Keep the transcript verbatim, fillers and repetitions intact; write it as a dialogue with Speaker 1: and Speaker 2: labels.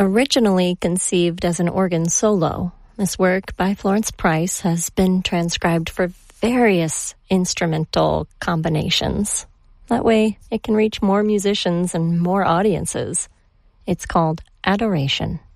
Speaker 1: Originally conceived as an organ solo, this work by Florence Price has been transcribed for various instrumental combinations. That way, it can reach more musicians and more audiences. It's called Adoration.